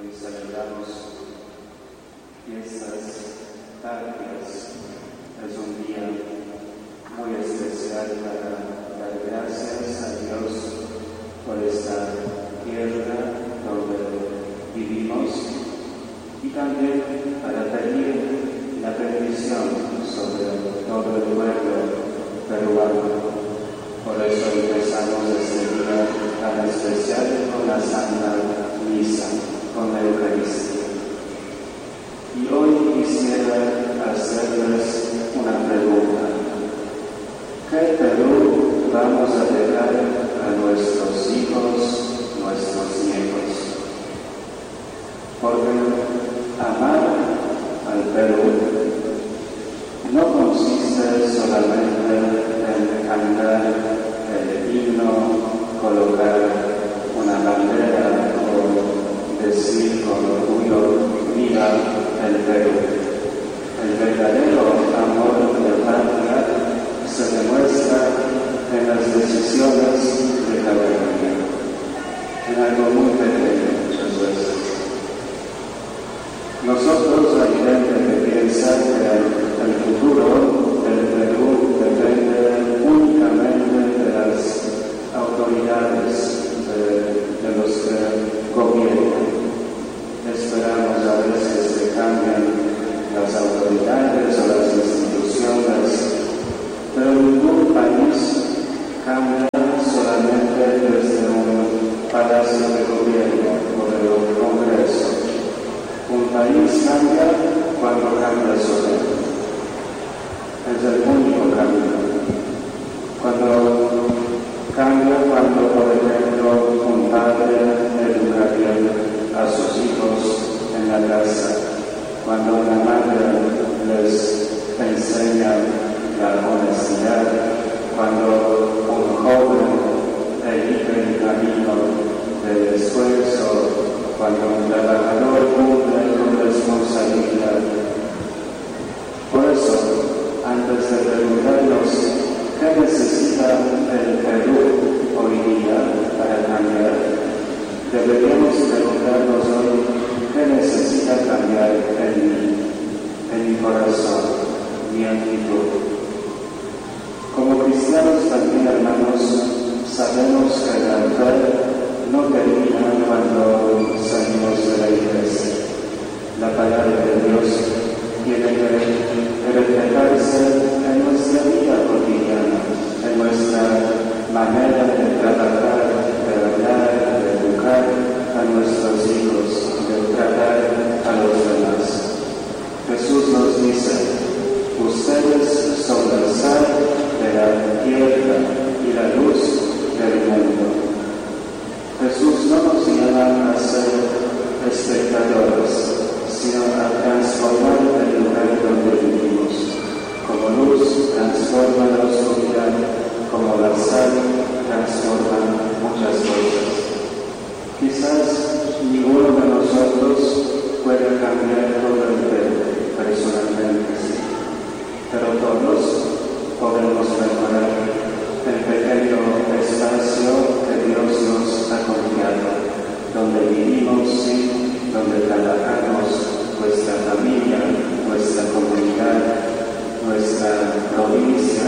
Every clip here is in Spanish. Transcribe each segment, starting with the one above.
Hoy celebramos fiestas patrias. Es un día muy especial para dar gracias a Dios por esta tierra donde vivimos y también para pedir la bendición sobre todo el pueblo peruano. Por eso empezamos este día tan especial con la Santa Misa, con la Eucaristía. Y hoy quisiera hacerles una pregunta. ¿Qué Perú vamos a dejar a nuestros hijos, nuestros nietos? Porque amar al Perú no consiste solamente en cantar el himno, colocar una bandera o decir con orgullo viva el Perú. El verdadero amor de patria se demuestra en las decisiones de cada día, en algo muy pequeño muchas veces. Nosotros hay gente que piensa que el futuro del Perú depende únicamente de las autoridades, de los que gobiernan. Esperamos a veces que cambien las autoridades o las instituciones, pero ningún país cambia solamente desde un palacio de gobierno o de un congreso. Un país cambia cuando cambia su gente. Es el único cambio. Cuando cambia, cuando por ejemplo un padre educa bien a sus hijos en la casa, cuando una madre les enseña la honestidad, cuando un joven elige el camino del esfuerzo, cuando un trabajador cumple con responsabilidad. Por eso, antes de preguntarnos qué necesita el Perú hoy día para cambiar, deberíamos preguntarnos hoy qué necesita cambiar en mi corazón, mi actitud. Como cristianos también, hermanos, sabemos que la fe no termina cuando salimos de la iglesia. La palabra de Dios tiene que reflejarse en nuestra vida cotidiana, en nuestra manera de trabajar, de hablar, de educar a nuestros hijos, de tratar a los demás. Jesús nos dice: ustedes son la sal de la tierra y la luz del mundo. Jesús no nos llama a ser espectadores, sino a transformar el lugar donde vivimos. Como luz transforma la oscuridad, como la sal transforma muchas cosas. Quizás ninguno de nosotros pueda cambiar todo el Perú personalmente, sí, pero todos podemos mejorar el pequeño espacio que Dios nos ha confiado, donde vivimos, sí, donde trabajamos, nuestra familia, nuestra comunidad, nuestra provincia.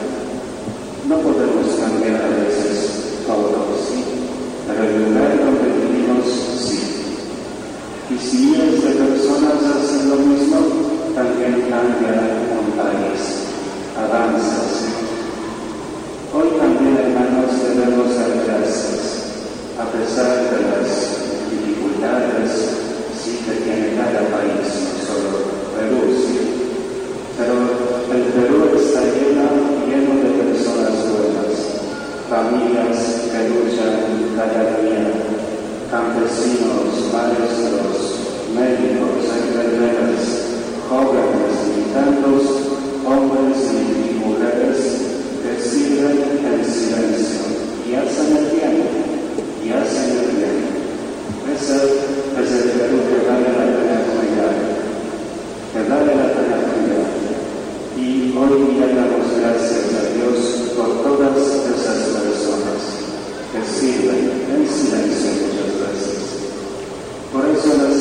No podemos cambiar a veces todo, sí, pero el lugar donde vivimos, sí. Y si miles de personas hacen lo mismo, también cambia un país, avanza, sí. Hoy también, hermanos, debemos dar gracias, a pesar de las dificultades, sí, que tiene cada país, no solo Perú, sí. Pero el Perú está lleno de personas buenas, familias que luchan cada día, campesinos, maestros, médicos, enfermeras, jóvenes y tantos hombres y mujeres que sirven en silencio y hacen el bien, y hacen el bien. Ese es el Perú que vale la pena cuidar, que vale la pena cuidar. Y hoy día damos gracias a Dios por todas esas personas que sirven en silencio muchas veces. Por eso las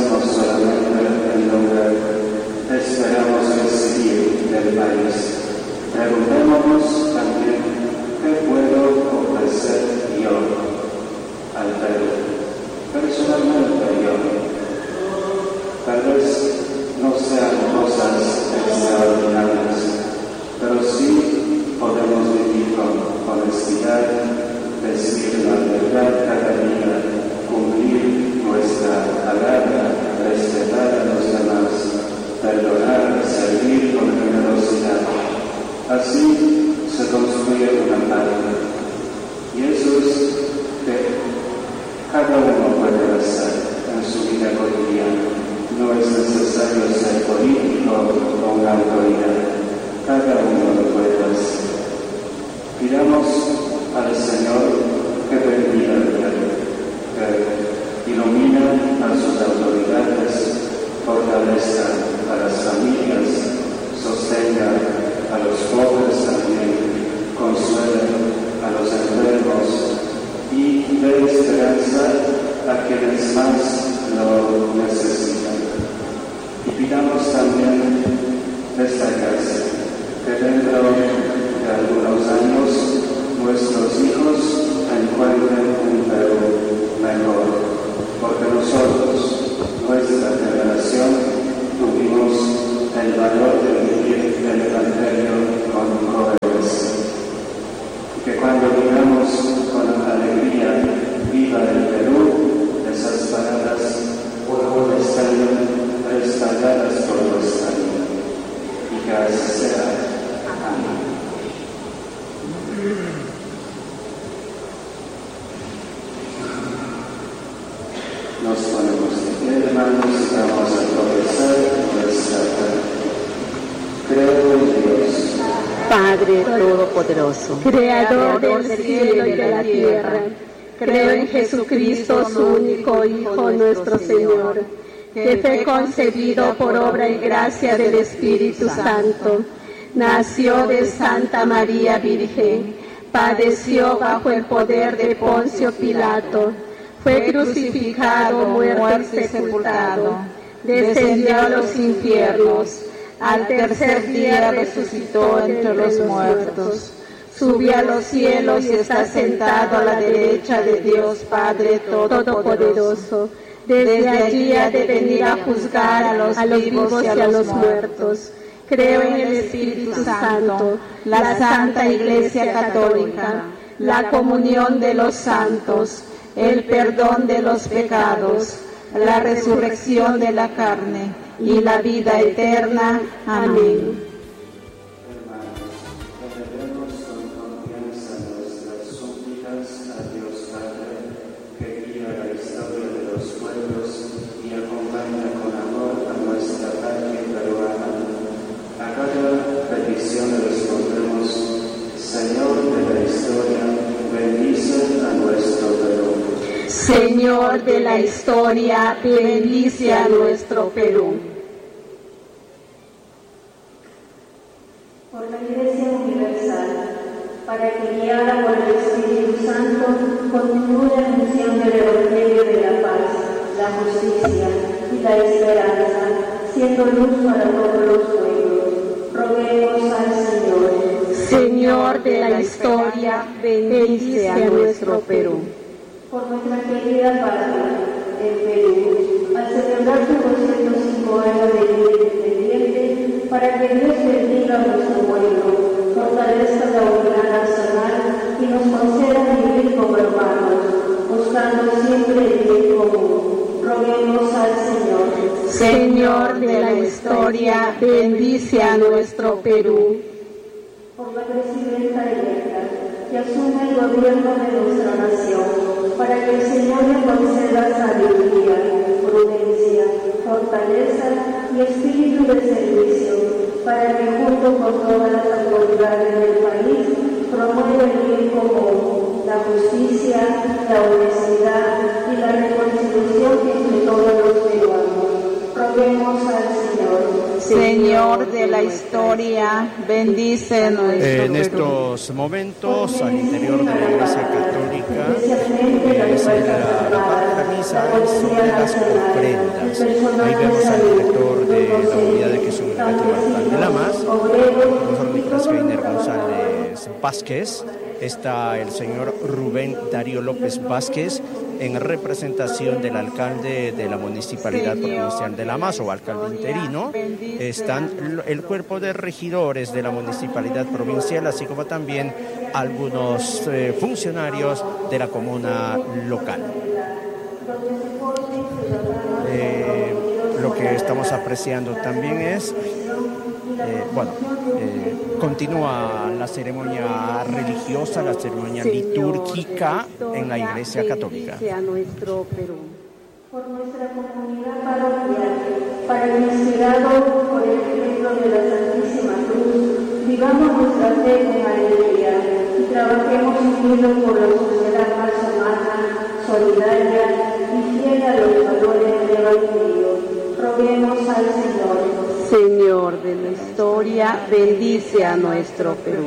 pensamos solamente en lo que esperamos recibir del país. Preguntémonos también qué puedo ofrecer yo al Perú. Personalmente yo. Tal vez no sean cosas extraordinarias, pero sí podemos vivir con honestidad, decir la verdad cada día, cumplir nuestra palabra, respetar a los demás, perdonar, servir con generosidad. Así se construye una patria. Y eso es que cada uno puede hacer en su vida cotidiana. No es necesario ser político o una autoridad. Cada uno lo puede hacer. Pidamos al Señor que bendiga el Perú, que ilumina a sus autoridades, fortalezca a las familias, sostenga a los pobres también, consuele a los enfermos y dé esperanza a quienes más lo necesitan. Y pidamos también esta gracia, que dentro de algunos años nuestros hijos encuentren un Perú mejor, porque nosotros, nuestra generación, tuvimos el valor de vivir el Evangelio con coherencia. Y que cuando digamos con alegría, viva el Perú, esas palabras están respaldadas por nuestra vida. Y que así sea. Amén. Nos ponemos de pie, hermanos, y vamos a profesar nuestra fe. Creo en Dios, Padre Todopoderoso, Creador del cielo y de la tierra. Creo en Jesucristo, su único Hijo, nuestro Señor, que fue concebido por obra y gracia del Espíritu Santo. Nació de Santa María Virgen, padeció bajo el poder de Poncio Pilato, fue crucificado, muerto y sepultado, descendió a los infiernos, al tercer día resucitó entre los muertos, subió a los cielos y está sentado a la derecha de Dios Padre Todopoderoso. Desde allí ha de venir a juzgar a los vivos y a los muertos. Creo en el Espíritu Santo, la Santa Iglesia Católica, la comunión de los santos, el perdón de los pecados, la resurrección de la carne y la vida eterna. Amén. hermanos, elevemos con confianza nuestras súplicas a Dios Padre, que guía la historia de los pueblos y acompaña con amor a nuestra patria peruana. A cada petición respondemos: Señor de la historia, bendice a nuestro Perú. Señor de la historia, bendice a nuestro Perú. Por la Iglesia Universal, para que guiada por el Espíritu Santo, continúe la misión del Evangelio de la paz, la justicia y la esperanza, siendo luz para todos los pueblos. Roguemos al Señor. Señor de la historia, bendice a nuestro Perú. Por nuestra querida patria, el Perú, al celebrar su 205 años de vida independiente, para que Dios bendiga a nuestro pueblo, fortalezca la unidad nacional y nos conceda vivir como hermanos, buscando siempre el bien común. Roguemos al Señor. Señor de la historia, bendice a nuestro Perú. Por la presidenta electa, que asume el gobierno de nuestra nación, para que el Señor le conceda sabiduría, prudencia, fortaleza y espíritu de servicio, para que junto con todas las autoridades del país promueva el bien común, la justicia, la honestidad y la reconciliación entre todos los peruanos. Roguemos al Señor. Señor de la la historia, bendice nuestro En Perú. estos momentos, al interior de la Iglesia Católica, la parte de la misa es sobre las ofrendas. Ahí vemos al director de la Unidad de Jesús Alcalde de Lamas, el profesor Nicolás Heiner González Vázquez. Está el señor Rubén Darío López Vázquez en representación del alcalde de la Municipalidad Provincial de Lamas o alcalde interino. Están el cuerpo de regidores de la Municipalidad Provincial, así como también algunos funcionarios de la comuna local. Lo que estamos apreciando también es, continúa la ceremonia religiosa, la ceremonia litúrgica en la Iglesia Católica. A nuestro Perú. Por nuestra comunidad parroquial, para que inspirado por el ejemplo de la Santísima Cruz, vivamos nuestra fe con alegría y trabajemos unidos por la sociedad más humana, solidaria y fiel a los valores del Evangelio. Roguemos al Señor. Señor de la historia, bendice a nuestro Perú.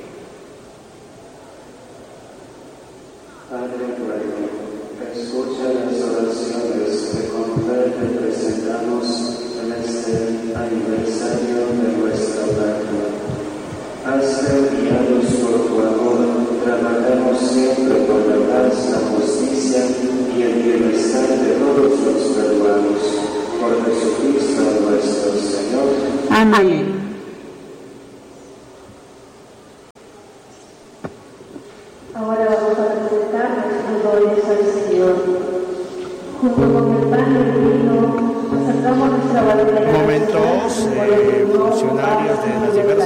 Padre bueno, escucha las oraciones que con fe te presentamos en este aniversario de nuestra patria. Hazte guiados por tu amor, trabajemos siempre por la paz, la justicia y el bienestar de todos los peruanos. Por Jesucristo nuestro Señor. Amén. Ahora vamos a presentar nuestros dones al Señor. Junto con el pan y el vino, sacamos nuestra bandera. Momentos, funcionarios de las diversas